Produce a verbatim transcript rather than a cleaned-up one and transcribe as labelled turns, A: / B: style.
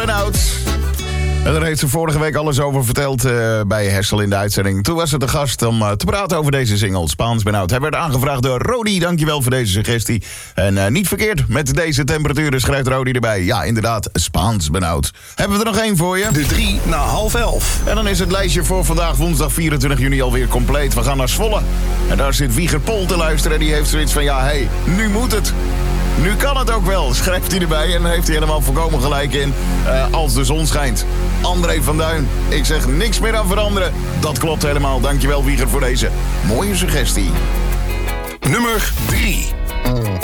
A: Benauwd. En daar heeft ze vorige week alles over verteld uh, bij Hessel in de uitzending. Toen was het de gast om uh, te praten over deze single, Spaans Benauwd. Hij werd aangevraagd door Rodi, dankjewel voor deze suggestie. En uh, niet verkeerd, met deze temperaturen schrijft Rodi erbij. Ja, inderdaad, Spaans Benauwd. Hebben we er nog één voor je?
B: De drie na half elf.
A: En dan is het lijstje voor vandaag, woensdag vierentwintig juni, alweer compleet. We gaan naar Zwolle. En daar zit Wieger Pol te luisteren en die heeft zoiets van, ja, hé, hey, nu moet het. Nu kan het ook wel, schrijft hij erbij. En dan heeft hij helemaal volkomen gelijk in. Uh, als de zon schijnt. André van Duin, ik zeg niks meer aan veranderen. Dat klopt helemaal. Dankjewel Wieger voor deze mooie suggestie.
B: Nummer drie.